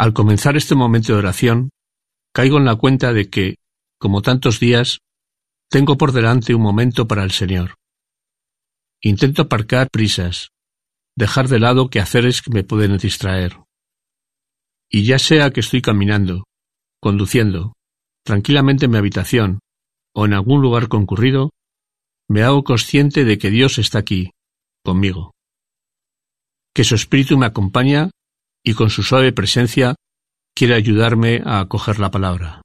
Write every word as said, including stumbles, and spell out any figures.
Al comenzar este momento de oración, caigo en la cuenta de que, como tantos días, tengo por delante un momento para el Señor. Intento aparcar prisas, dejar de lado quehaceres que me pueden distraer. Y ya sea que estoy caminando, conduciendo, tranquilamente en mi habitación o en algún lugar concurrido, me hago consciente de que Dios está aquí, conmigo. Que su Espíritu me acompaña y con su suave presencia quiere ayudarme a acoger la palabra.